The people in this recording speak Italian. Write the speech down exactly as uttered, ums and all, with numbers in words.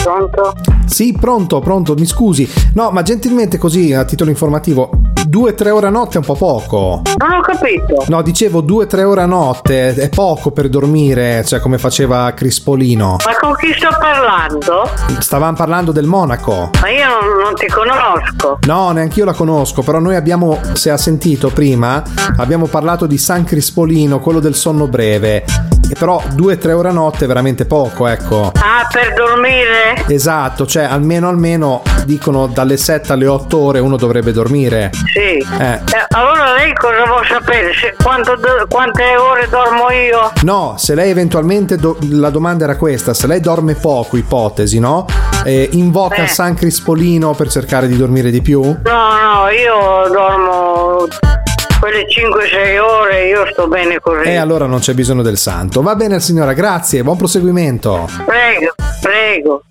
Pronto? Sì, pronto, pronto, mi scusi. No, ma gentilmente così, a titolo informativo, due tre ore a notte è un po' poco. Non ho capito. No, dicevo due tre ore a notte è poco per dormire, cioè come faceva Crispolino. Ma con chi sto parlando? Stavamo parlando del Monaco. Ma io non, non ti conosco. No, neanche io la conosco, però noi abbiamo, se ha sentito prima, abbiamo parlato di San Crispolino, quello del sonno breve. E però due tre ore a notte è veramente poco, ecco. Ah, per dormire? Esatto, cioè almeno almeno dicono dalle sette alle otto ore uno dovrebbe dormire. Sì. Eh. Eh, allora lei cosa vuol sapere? Se, quanto do, quante ore dormo io? No, se lei eventualmente, do- la domanda era questa, se lei dorme poco, ipotesi, no? Eh, invoca Eh. San Crispolino per cercare di dormire di più? No, no, io dormo quelle cinque sei ore, io sto bene così. E allora non c'è bisogno del santo. Va bene signora, grazie, buon proseguimento. Prego, prego.